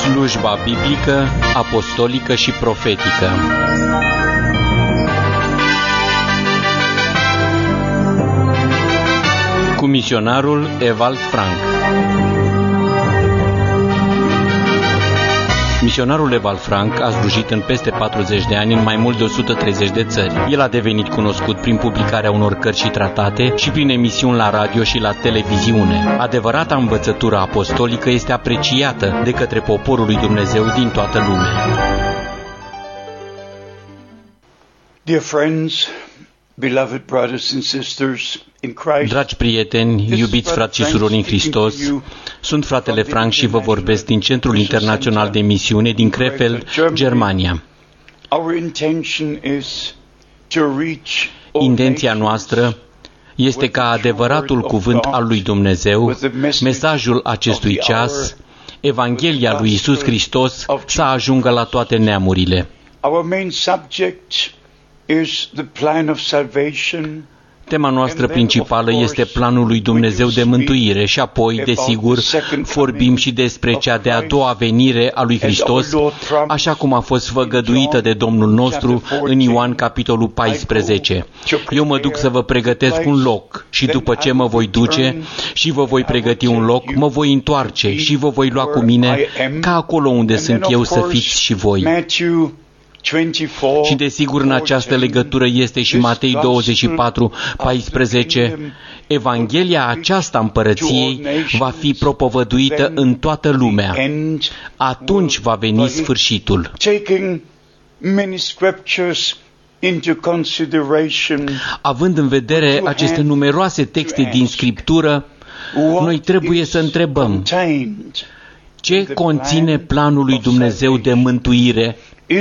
Slujba biblică, apostolică și profetică. Cu misionarul Ewald Frank. Misionarul Ewald Frank a slujit în peste 40 de ani în mai mult de 130 de țări. El a devenit cunoscut prin publicarea unor cărți și tratate și prin emisiuni la radio și la televiziune. Adevărata învățătură apostolică este apreciată de către poporul lui Dumnezeu din toată lumea. Dear friends, beloved brothers and sisters in Christ. Dragi prieteni, iubiți frați și surori în Hristos, sunt fratele Frank și vă vorbesc din Centrul Internațional de Misiune din Krefeld, Germania. Intenția noastră este ca adevăratul cuvânt al lui Dumnezeu, mesajul acestui ceas, Evanghelia lui Iisus Hristos, să ajungă la toate neamurile. Tema noastră principală este planul lui Dumnezeu de mântuire și apoi, desigur, vorbim și despre cea de-a doua venire a lui Hristos, așa cum a fost făgăduită de Domnul nostru în Ioan capitolul 14. Eu mă duc să vă pregătesc un loc și după ce mă voi duce și vă voi pregăti un loc, mă voi întoarce și vă voi lua cu mine ca acolo unde sunt eu să fiți și voi. Și desigur în această legătură este și Matei 24:14. Evanghelia aceasta împărăției va fi propovăduită în toată lumea. Atunci va veni sfârșitul. Având în vedere aceste numeroase texte din Scriptură, noi trebuie să întrebăm: ce conține planul lui Dumnezeu de mântuire?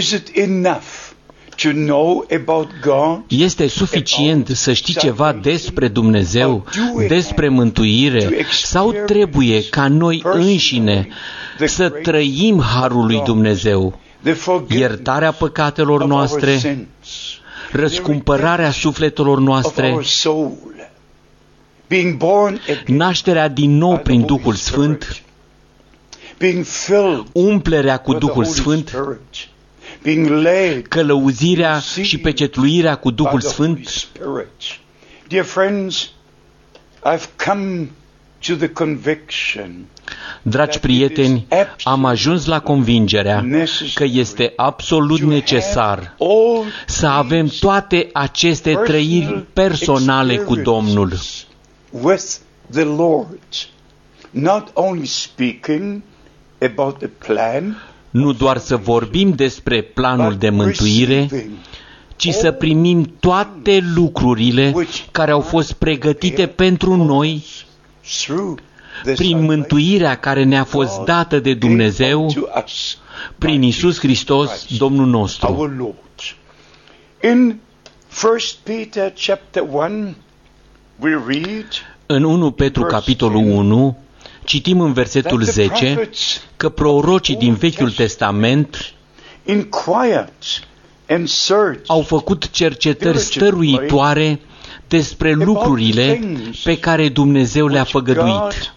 Este suficient să știi ceva despre Dumnezeu, despre mântuire, sau trebuie ca noi înșine să trăim harul lui Dumnezeu, iertarea păcatelor noastre, răscumpărarea sufletelor noastre, nașterea din nou prin Duhul Sfânt, umplerea cu Duhul Sfânt, călăuzirea și pecetluirea cu Duhul Sfânt? Dragi prieteni, am ajuns la convingerea că este absolut necesar să avem toate aceste trăiri personale cu Domnul. Nu doar să vorbim despre planul de mântuire, ci să primim toate lucrurile care au fost pregătite pentru noi prin mântuirea care ne-a fost dată de Dumnezeu prin Iisus Hristos, Domnul nostru. În 1 Petru capitolul 1 citim în versetul 10 că prorocii din Vechiul Testament au făcut cercetări stăruitoare despre lucrurile pe care Dumnezeu le-a făgăduit.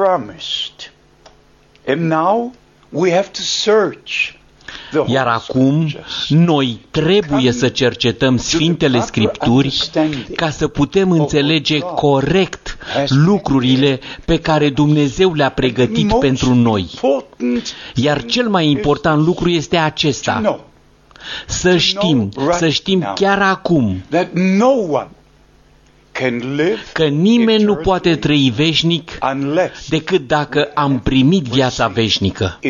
Iar acum, noi trebuie să cercetăm Sfintele Scripturi ca să putem înțelege corect lucrurile pe care Dumnezeu le-a pregătit pentru noi. Iar cel mai important lucru este acesta: să știm chiar acum că nimeni nu poate trăi veșnic decât dacă am primit viața veșnică.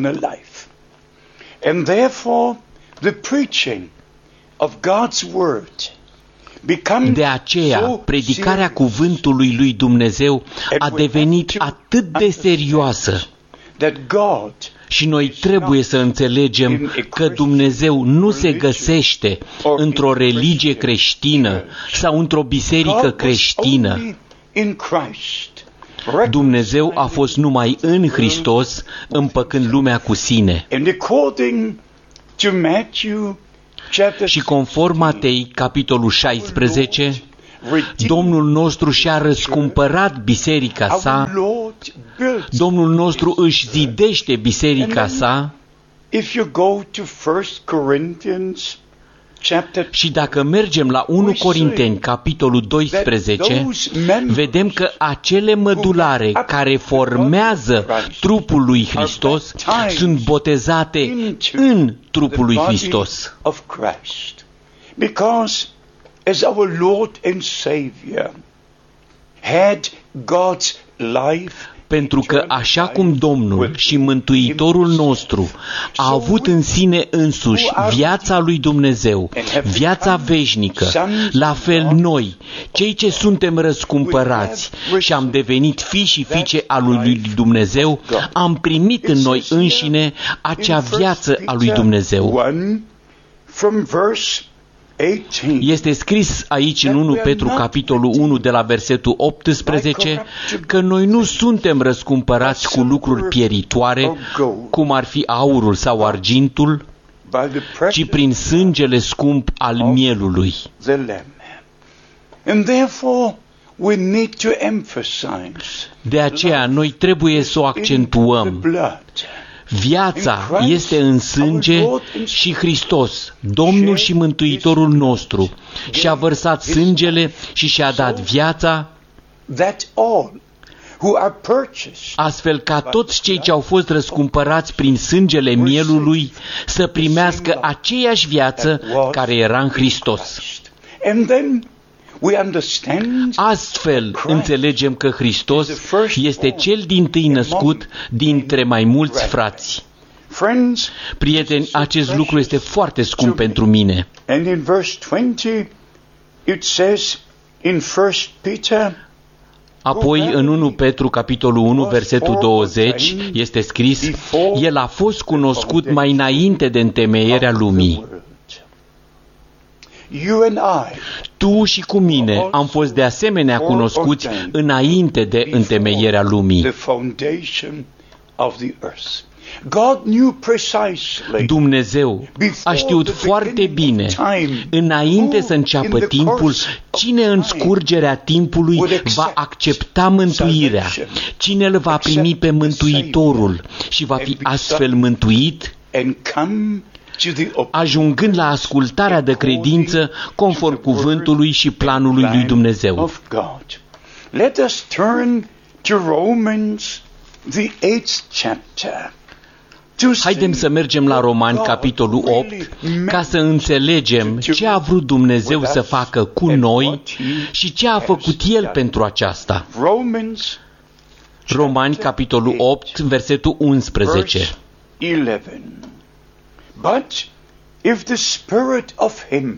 And therefore, the preaching of God's word becomes de aceea, predicarea cuvântului lui Dumnezeu a devenit atât de serioasă și noi trebuie să înțelegem că Dumnezeu nu se găsește într-o religie creștină sau într-o biserică creștină. Dumnezeu a fost numai în Hristos, împăcând lumea cu sine. Și conform Matei, capitolul 16, Domnul nostru și-a răscumpărat biserica sa Domnul nostru își zidește biserica sa. Și dacă mergem la 1 Corinteni, capitolul 12, vedem că acele mădulare care formează trupul lui Hristos sunt botezate în trupul lui Hristos. Because as our Lord and Savior had God's life, pentru că așa cum Domnul și Mântuitorul nostru a avut în sine însuși viața lui Dumnezeu, viața veșnică, la fel noi, cei ce suntem răscumpărați și am devenit fii și fiice a lui Dumnezeu, am primit în noi înșine acea viață a lui Dumnezeu. Este scris aici în 1 Petru, capitolul 1, de la versetul 18, că noi nu suntem răscumpărați cu lucruri pieritoare, cum ar fi aurul sau argintul, ci prin sângele scump al mielului. De aceea noi trebuie să o accentuăm. Viața este în sânge și Hristos, Domnul și Mântuitorul nostru, și-a vărsat sângele și și-a dat viața, astfel ca toți cei ce au fost răscumpărați prin sângele mielului să primească aceeași viață care era în Hristos. Astfel înțelegem că Hristos este cel dintâi născut dintre mai mulți frați. Prieteni, acest lucru este foarte scump pentru mine. Apoi, în 1 Petru, capitolul 1, versetul 20, este scris: El a fost cunoscut mai înainte de întemeierea lumii. Tu și cu mine am fost de asemenea cunoscuți înainte de întemeierea lumii. Dumnezeu a știut foarte bine, înainte să înceapă timpul, cine în scurgerea timpului va accepta mântuirea, cine îl va primi pe Mântuitorul și va fi astfel mântuit, ajungând la ascultarea de credință conform cuvântului și planului lui Dumnezeu. Haidem să mergem la Romani, capitolul 8, ca să înțelegem ce a vrut Dumnezeu să facă cu noi și ce a făcut El pentru aceasta. Romani, capitolul 8, versetul 11. But if the spirit of him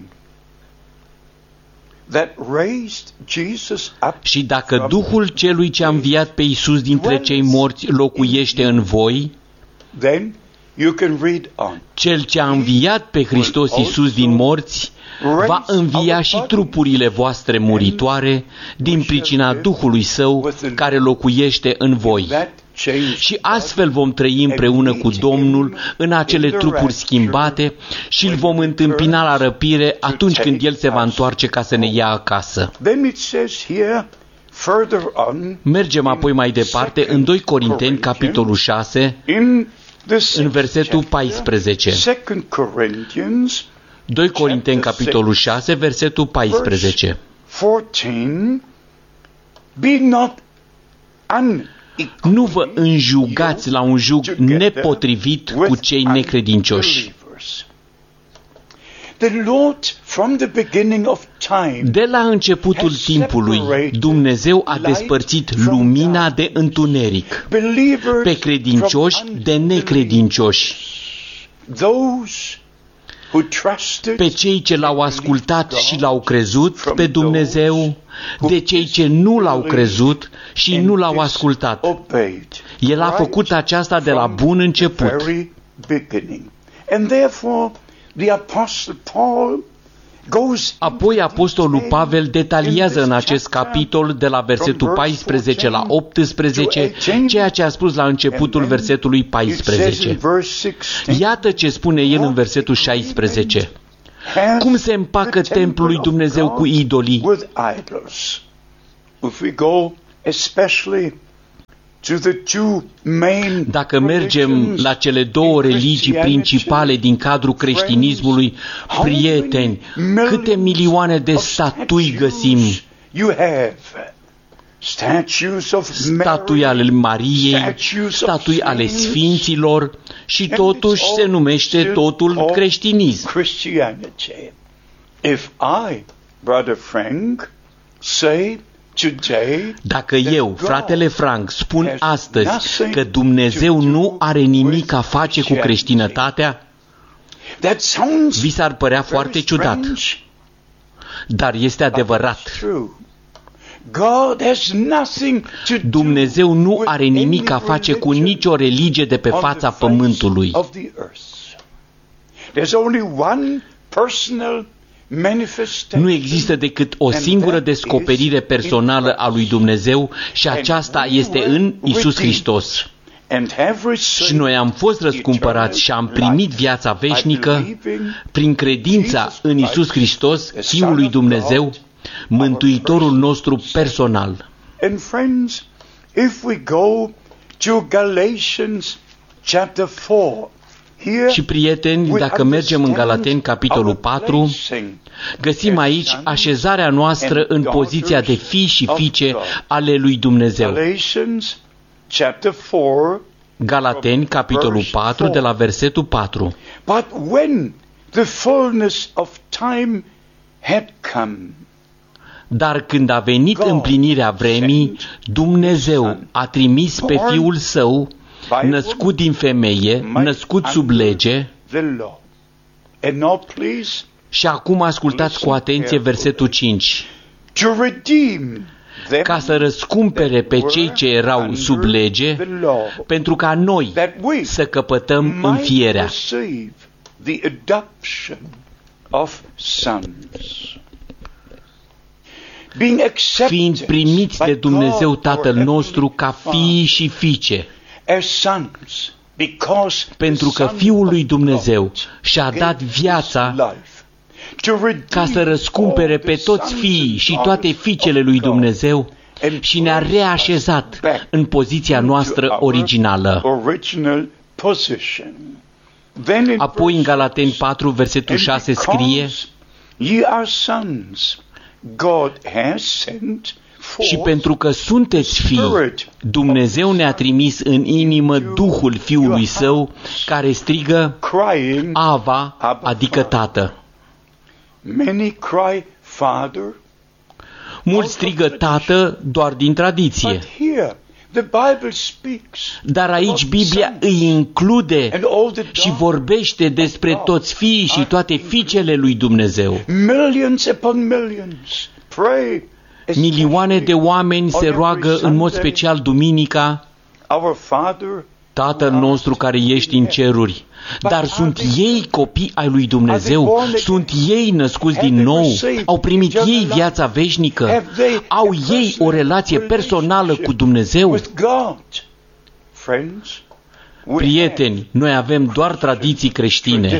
that raised Jesus up, și dacă Duhul celui ce a înviat pe Iisus dintre cei morți locuiește în voi, then you can read on. Cel ce a înviat pe Hristos Iisus din morți va învia și trupurile voastre muritoare din pricina Duhului Său care locuiește în voi. Și astfel vom trăi împreună cu Domnul în acele trupuri schimbate și îl vom întâmpina la răpire atunci când El se va întoarce ca să ne ia acasă. Mergem apoi mai departe în 2 Corinteni, capitolul 6, în versetul 14. 2 Corinteni, capitolul 6, versetul 14. Nu vă înjugați la un jug nepotrivit cu cei necredincioși. De la începutul timpului, Dumnezeu a despărțit lumina de întuneric, pe credincioși de necredincioși, pe cei ce l-au ascultat și l-au crezut pe Dumnezeu, de cei ce nu l-au crezut și nu l-au ascultat. El a făcut aceasta de la bun început. Apoi Apostolul Pavel detaliază în acest capitol de la versetul 14 la 18 ceea ce a spus la începutul versetului 14. Iată ce spune el în versetul 16. Cum se împacă templul lui Dumnezeu cu idolii? Dacă mergem la cele două religii principale din cadrul creștinismului, prieteni, câte milioane de statui găsim? Statui ale Mariei, statui ale Sfinților și totuși se numește totul creștinism. Dacă eu, fratele Frank, spun astăzi că Dumnezeu nu are nimic a face cu creștinătatea, vi s-ar părea foarte ciudat, dar este adevărat. Dumnezeu nu are nimic a face cu nicio religie de pe fața pământului. Nu există decât o singură descoperire personală a lui Dumnezeu și aceasta este în Iisus Hristos. Și noi am fost răscumpărați și am primit viața veșnică prin credința în Iisus Hristos, Fiul lui Dumnezeu, Mântuitorul nostru personal. And friends, if we go to Galatians chapter 4, și prieteni, dacă mergem în Galateni, capitolul 4, găsim aici așezarea noastră în poziția de fii și fiice ale lui Dumnezeu. Galateni, capitolul 4, de la versetul 4. But when the fullness of time had come, dar când a venit împlinirea vremii, Dumnezeu a trimis pe Fiul Său, născut din femeie, născut sub lege. Și acum ascultați cu atenție versetul 5. Ca să răscumpere pe cei ce erau sub lege, pentru ca noi să căpătăm înfierea. Fiind primiți de Dumnezeu Tatăl nostru ca fii și fiice, pentru că Fiul lui Dumnezeu și-a dat viața ca să răscumpere pe toți fiii și toate fiicele lui Dumnezeu și ne-a reașezat în poziția noastră originală. Apoi în Galateni 4, versetul 6 scrie: și pentru că sunteți fii, Dumnezeu ne-a trimis în inimă Duhul Fiului Său, care strigă, Ava, adică Tată. Mulți strigă Tată doar din tradiție. Dar aici Biblia îi include și vorbește despre toți fiii și toate fiicele lui Dumnezeu. Milioane de oameni se roagă în mod special duminica, Tatăl nostru care ești în ceruri. Dar sunt ei copii ai lui Dumnezeu? Sunt ei născuți din nou? Au primit ei viața veșnică? Au ei o relație personală cu Dumnezeu? Prieteni, noi avem doar tradiții creștine.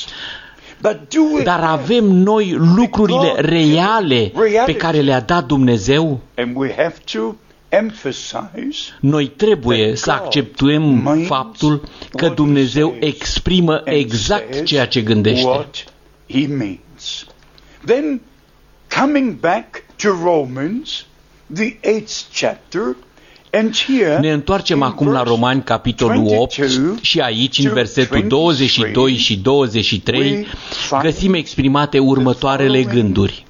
Dar avem noi lucrurile reale pe care le-a dat Dumnezeu? Noi trebuie să acceptăm faptul că Dumnezeu exprimă exact ceea ce gândește. Then, coming back to Romans, the 8th chapter, ne întoarcem acum la Romani, capitolul 8, și aici, în versetul 22 și 23, găsim exprimate următoarele gânduri.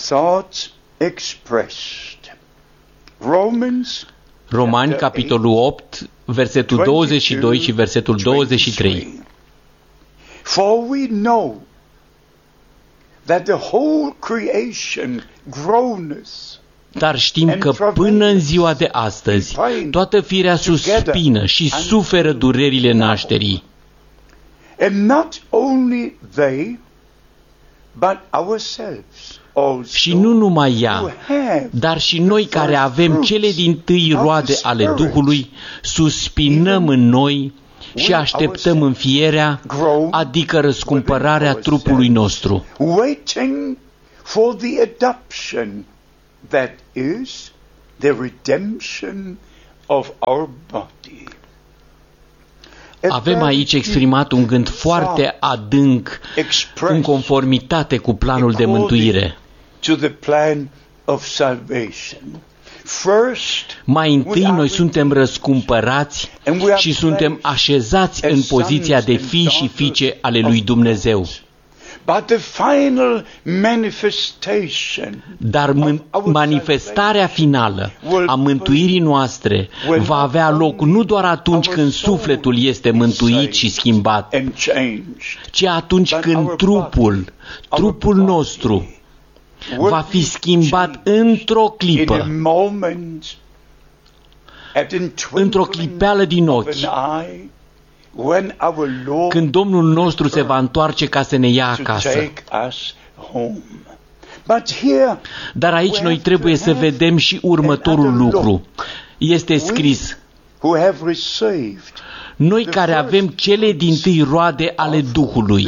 Romani, capitolul 8, versetul 22 și versetul 23. For we know that the whole creation groaneth. Dar știm că până în ziua de astăzi, toată firea suspină și suferă durerile nașterii. Și nu numai ea, dar și noi care avem cele dintâi roade ale Duhului, suspinăm în noi și așteptăm înfierea, adică răscumpărarea trupului nostru. That is the redemption of our body. Avem aici exprimat un gând foarte adânc în conformitate cu planul de mântuire. Mai întâi noi suntem răscumpărați și suntem așezați în poziția de fii și fiice ale lui Dumnezeu. Dar manifestarea finală a mântuirii noastre va avea loc nu doar atunci când sufletul este mântuit și schimbat, ci atunci când trupul nostru va fi schimbat într-o clipă, într-o clipeală din ochi, când Domnul nostru se va întoarce ca să ne ia acasă. Dar aici noi trebuie să vedem și următorul lucru. Este scris: noi care avem cele dintâi roade ale Duhului.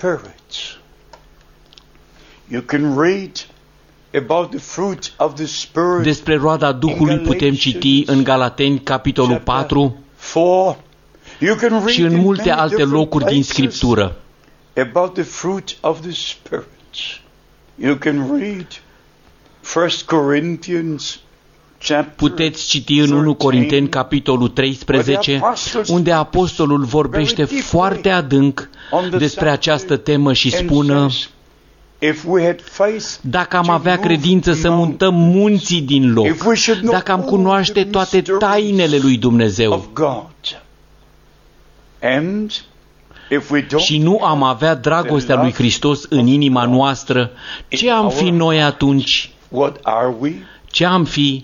Despre roada Duhului putem citi în Galateni, capitolul 4, și în multe alte locuri din Scriptură. Puteți citi în 1 Corinteni, capitolul 13, unde apostolul vorbește foarte adânc despre această temă și spune: dacă am avea credință să mutăm munții din loc, dacă am cunoaște toate tainele lui Dumnezeu și nu am avea dragostea lui Hristos în inima noastră, ce am fi noi atunci? Ce am fi?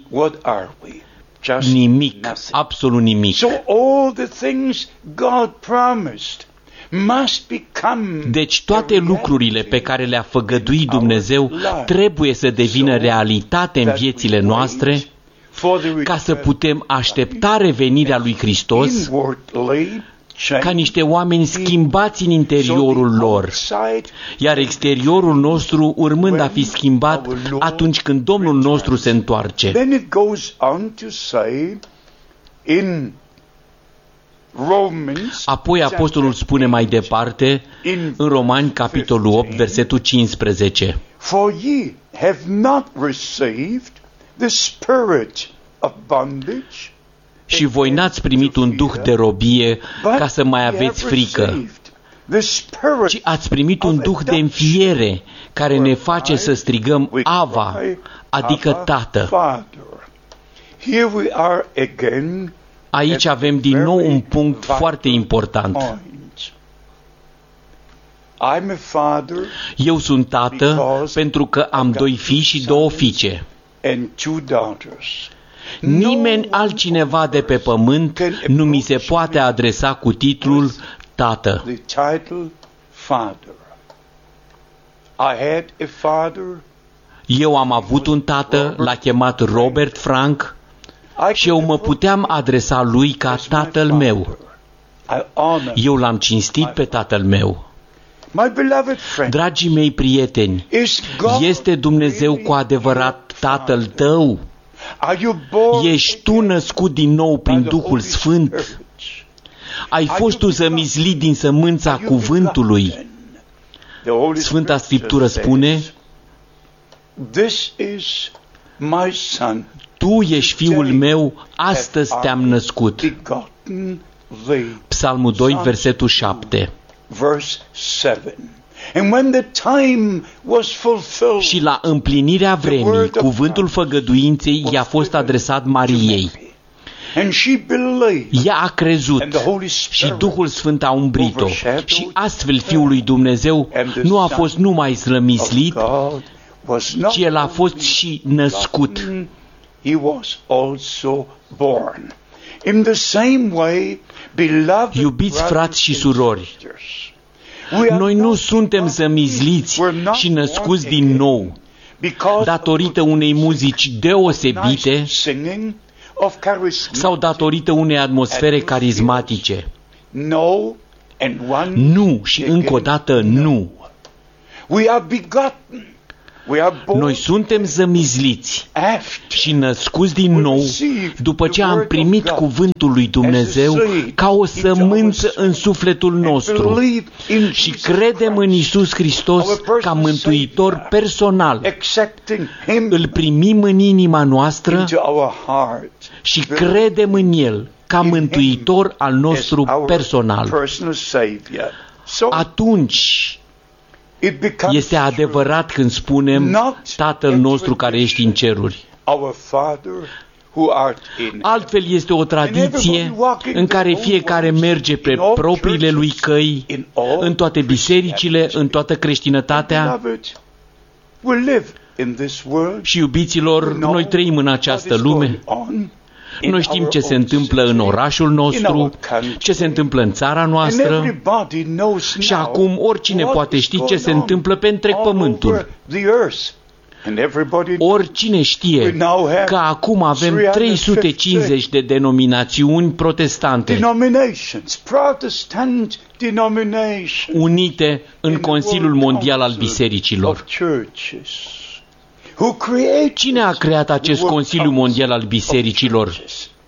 Nimic, absolut nimic. Deci toate lucrurile pe care le-a făgăduit Dumnezeu trebuie să devină realitate în viețile noastre, ca să putem aștepta revenirea lui Hristos ca niște oameni schimbați în interiorul lor, iar exteriorul nostru urmând a fi schimbat atunci când Domnul nostru se întoarce. Apoi apostolul spune mai departe în Romani, capitolul 8, versetul 15: For ye have not received the spirit of bondage, și voi n-ați primit un duh de robie ca să mai aveți frică, ci ați primit un duh de înfiere care ne face să strigăm Ava, adică Tată. Aici avem din nou un punct foarte important. Eu sunt tată pentru că am 2 fii și 2 fiice. Nimeni altcineva de pe pământ nu mi se poate adresa cu titlul Tată. Eu am avut un tată, l-a chemat Robert Frank, și eu mă puteam adresa lui ca tatăl meu. Eu l-am cinstit pe tatăl meu. Dragii mei prieteni, este Dumnezeu cu adevărat tatăl tău? Ești tu născut din nou prin Duhul Sfânt? Ai fost tu zămislit din sămânța cuvântului? Sfânta Scriptură spune: tu ești Fiul meu, astăzi te-am născut. Psalmul 2, versetul 7. Și la împlinirea vremii, cuvântul făgăduinței i-a fost adresat Mariei. Ea a crezut și Duhul Sfânt a umbrit-o și astfel Fiul lui Dumnezeu nu a fost numai slămislit, ci El a fost și născut. Iubiți frați și surori, noi nu suntem zămizliți și născuți din nou datorită unei muzici deosebite sau datorită unei atmosfere carismatice. Nu și încă o dată nu. Noi suntem zămizliți și născuți din nou după ce am primit cuvântul lui Dumnezeu ca o sămânță în sufletul nostru și credem în Iisus Hristos ca mântuitor personal. Îl primim în inima noastră și credem în El ca mântuitor al nostru personal. Atunci este adevărat când spunem Tatăl nostru care ești în ceruri. Altfel este o tradiție în care fiecare merge pe propriile lui căi, în toate bisericile, în toată creștinătatea. Și iubiților, noi trăim în această lume. Noi știm ce se întâmplă în orașul nostru, ce se întâmplă în țara noastră și acum oricine poate ști ce se întâmplă pe întreg pământul. Oricine știe că acum avem 350 de denominațiuni protestante unite în Consiliul Mondial al Bisericilor. Cine a creat acest Consiliu Mondial al Bisericilor?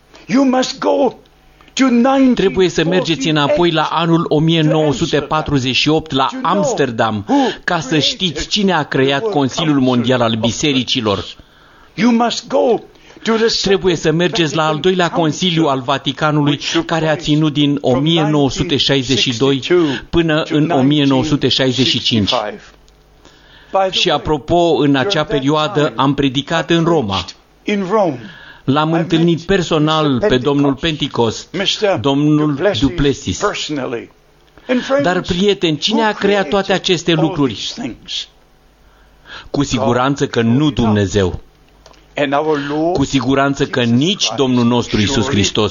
Trebuie să mergeți înapoi la anul 1948 la Amsterdam ca să știți cine a creat Consiliul Mondial al Bisericilor. Trebuie să mergeți la al doilea Consiliu al Vaticanului, care a ținut din 1962 până în 1965. Și apropo, în acea perioadă am predicat în Roma. L-am întâlnit personal pe domnul Pentecost, domnul Duplessis. Dar, prieteni, cine a creat toate aceste lucruri? Cu siguranță că nu Dumnezeu. Cu siguranță că nici Domnul nostru Iisus Hristos.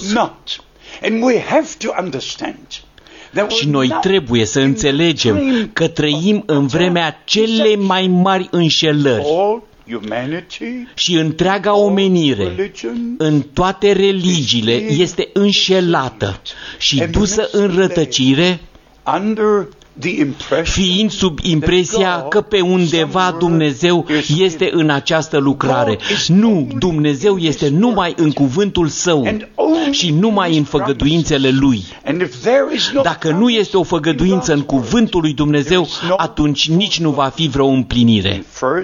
Și noi trebuie să înțelegem că trăim în vremea cele mai mari înșelări și întreaga omenire, în toate religiile, este înșelată și dusă în rătăcire, fiind sub impresia că pe undeva Dumnezeu este în această lucrare. Nu, Dumnezeu este numai în cuvântul Său și numai în făgăduințele Lui. Dacă nu este o făgăduință în cuvântul lui Dumnezeu, atunci nici nu va fi vreo împlinire.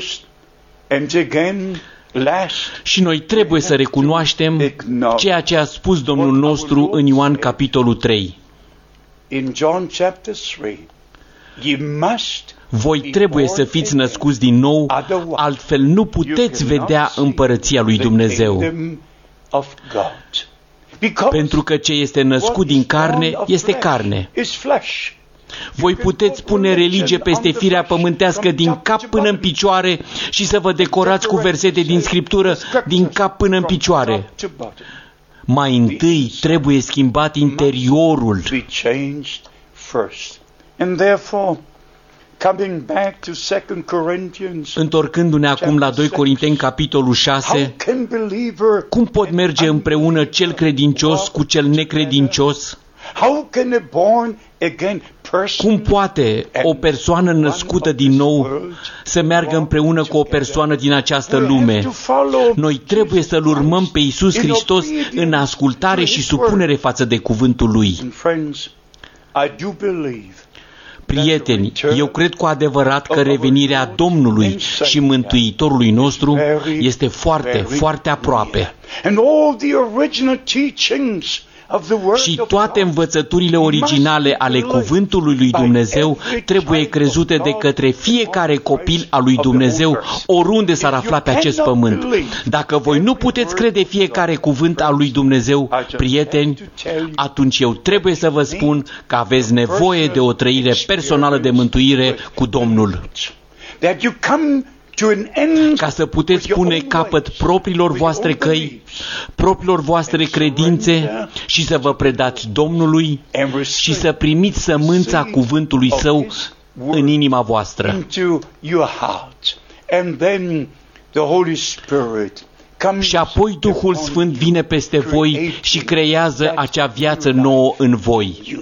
Și noi trebuie să recunoaștem ceea ce a spus Domnul nostru în Ioan capitolul 3. Voi trebuie să fiți născuți din nou, altfel nu puteți vedea împărăția lui Dumnezeu. Pentru că ce este născut din carne este carne. Voi puteți pune religie peste firea pământească din cap până în picioare și să vă decorați cu versete din Scriptură din cap până în picioare. Mai întâi trebuie schimbat interiorul. Întorcându-ne acum la 2 Corinteni, capitolul 6, cum pot merge împreună cel credincios cu cel necredincios? Cum poate o persoană născută din nou să meargă împreună cu o persoană din această lume? Noi trebuie să-L urmăm pe Iisus Hristos în ascultare și supunere față de cuvântul Lui. Prieteni, eu cred cu adevărat că revenirea Domnului și Mântuitorului nostru este foarte, foarte aproape. Și toate învățăturile originale ale cuvântului lui Dumnezeu trebuie crezute de către fiecare copil al lui Dumnezeu, oriunde s-ar afla pe acest pământ. Dacă voi nu puteți crede fiecare cuvânt al lui Dumnezeu, prieteni, atunci eu trebuie să vă spun că aveți nevoie de o trăire personală de mântuire cu Domnul. Ca să puteți pune capăt propriilor voastre căi, propriilor voastre credințe și să vă predați Domnului și să primiți sămânța cuvântului Său în inima voastră. Și apoi Duhul Sfânt vine peste voi și creează acea viață nouă în voi.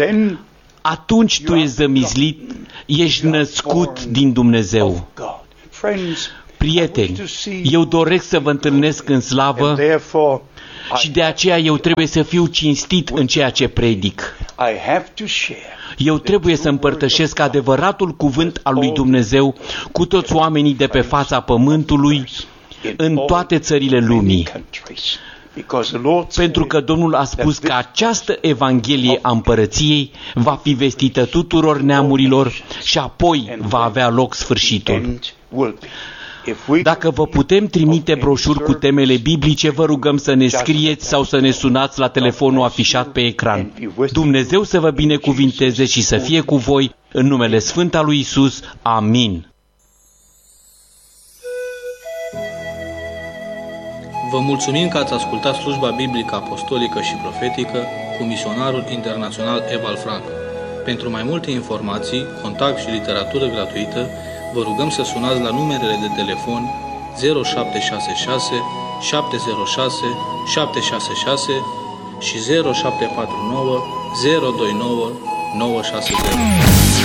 Atunci tu ești zămizlit, ești născut din Dumnezeu. Prieteni, eu doresc să vă întâlnesc în slavă și de aceea eu trebuie să fiu cinstit în ceea ce predic. Eu trebuie să împărtășesc adevăratul cuvânt al lui Dumnezeu cu toți oamenii de pe fața pământului, în toate țările lumii. Pentru că Domnul a spus că această Evanghelie a împărăției va fi vestită tuturor neamurilor și apoi va avea loc sfârșitul. Dacă vă putem trimite broșuri cu temele biblice, vă rugăm să ne scrieți sau să ne sunați la telefonul afișat pe ecran. Dumnezeu să vă binecuvinteze și să fie cu voi, în numele Sfânt al lui Iisus. Amin. Vă mulțumim că ați ascultat slujba biblică apostolică și profetică cu misionarul internațional Ewald Frank. Pentru mai multe informații, contact și literatură gratuită, vă rugăm să sunați la numerele de telefon 0766 706 766 și 0749 029 960.